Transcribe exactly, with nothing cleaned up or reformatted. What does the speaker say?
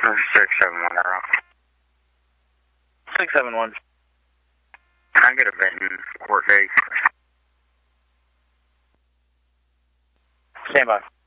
six seven one Arrow. six seven one. Can I get a Benton court date? Stand by.